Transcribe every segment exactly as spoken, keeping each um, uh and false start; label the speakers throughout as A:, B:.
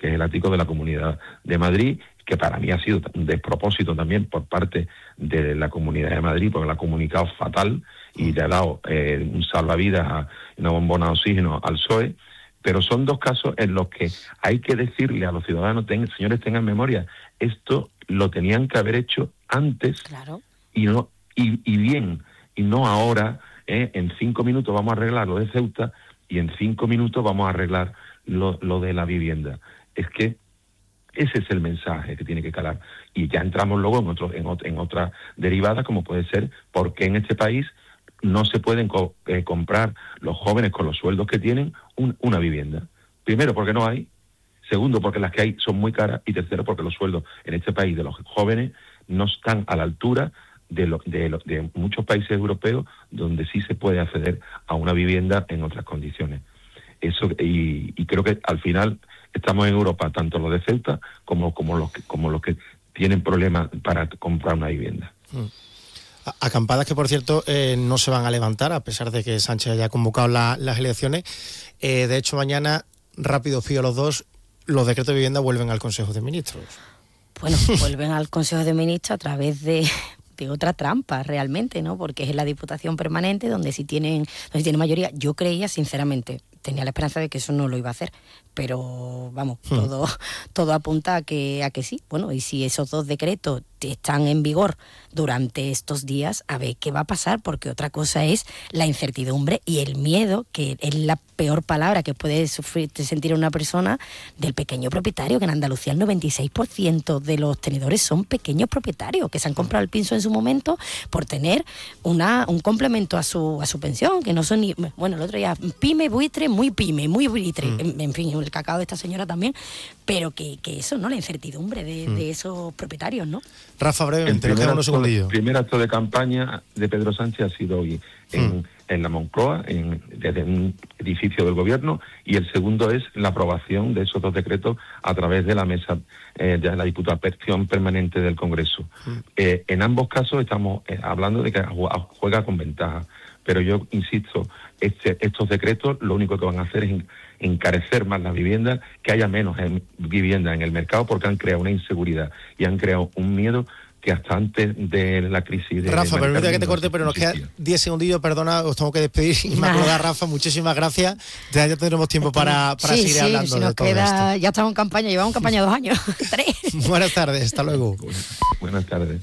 A: que es el ático de la Comunidad de Madrid, que para mí ha sido un despropósito también por parte de la Comunidad de Madrid, porque la ha comunicado fatal y le ha dado eh, un salvavidas, a una bombona de oxígeno al P S O E, pero son dos casos en los que hay que decirle a los ciudadanos, ten, señores, tengan memoria, esto lo tenían que haber hecho antes,
B: claro.
A: y no y, y bien, y no ahora, eh, en cinco minutos vamos a arreglar lo de Ceuta y en cinco minutos vamos a arreglar lo, lo de la vivienda. Es que ese es el mensaje que tiene que calar. Y ya entramos luego en, otro, en, en otra derivada, como puede ser por qué en este país no se pueden co- eh, comprar los jóvenes con los sueldos que tienen un, una vivienda. Primero, porque no hay. Segundo, porque las que hay son muy caras. Y tercero, porque los sueldos en este país de los jóvenes no están a la altura de, lo, de, lo, de muchos países europeos donde sí se puede acceder a una vivienda en otras condiciones. Eso y, y creo que al final estamos en Europa, tanto los de Ceuta como, como, los, que, como los que tienen problemas para comprar una vivienda.
C: Mm. Acampadas que, por cierto, eh, no se van a levantar, a pesar de que Sánchez haya convocado la, las elecciones. Eh, de hecho, mañana, rápido fío los dos, los decretos de vivienda vuelven al Consejo de Ministros.
B: Bueno, vuelven al Consejo de Ministros a través de... de otra trampa realmente, ¿no? Porque es la Diputación Permanente donde si tienen, donde si tienen mayoría. Yo creía, sinceramente, tenía la esperanza de que eso no lo iba a hacer, pero vamos, hmm. todo todo apunta a que a que sí. Bueno, y si esos dos decretos están en vigor durante estos días, a ver qué va a pasar, porque otra cosa es la incertidumbre y el miedo, que es la peor palabra que puede sufrir, sentir una persona, del pequeño propietario, que en Andalucía el noventa y seis por ciento de los tenedores son pequeños propietarios, que se han comprado el piso en su momento por tener una un complemento a su a su pensión, que no son ni... Bueno, el otro día, pyme, buitre, muy pyme, muy buitre, mm. en, en fin, el cacao de esta señora también, pero que, que eso, ¿no? La incertidumbre de, mm. de esos propietarios, ¿no?
C: Rafa, brevemente, nos quedan unos segundillos.
A: El primer acto de campaña de Pedro Sánchez ha sido hoy en, mm. en la Moncloa, en, desde un edificio del gobierno, y el segundo es la aprobación de esos dos decretos a través de la mesa eh, de la Diputación Permanente del Congreso. Mm. Eh, en ambos casos estamos eh, hablando de que juega con ventaja, pero yo insisto, este, estos decretos lo único que van a hacer es encarecer más la vivienda, que haya menos en, vivienda en el mercado, porque han creado una inseguridad y han creado un miedo que hasta antes de la crisis de...
C: Rafa, permítame que te corte, pero nos quedan diez segundillos, perdona, os tengo que despedir. Inmaculada, Rafa, muchísimas gracias. Ya, ya tendremos tiempo para, para
B: sí,
C: seguir
B: sí,
C: hablando
B: si nos
C: de todo
B: queda,
C: esto.
B: Ya estamos en campaña, llevamos en campaña dos años, tres.
C: Buenas tardes, hasta luego.
A: Buenas tardes.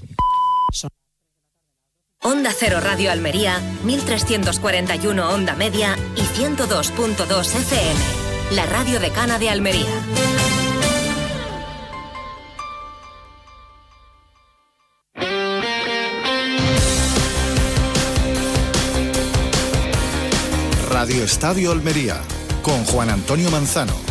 D: Onda Cero Radio Almería, mil trescientos cuarenta y uno Onda Media y ciento dos punto dos F M, la radio decana de Almería.
E: Radio Estadio Almería, con Juan Antonio Manzano.